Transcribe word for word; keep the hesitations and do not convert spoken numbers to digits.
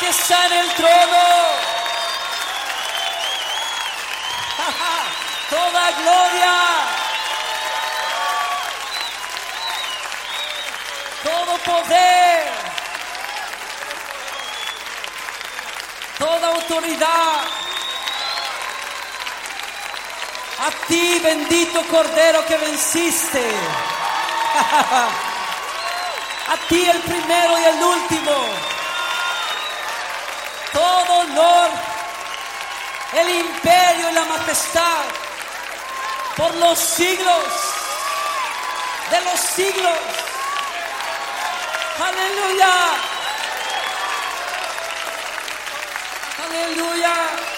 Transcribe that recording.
está en el trono. Toda gloria, todo poder, toda autoridad, a ti, bendito Cordero que venciste. A ti, el primero y el último. Todo honor, el imperio y la majestad por los siglos de los siglos. Aleluya. Aleluya.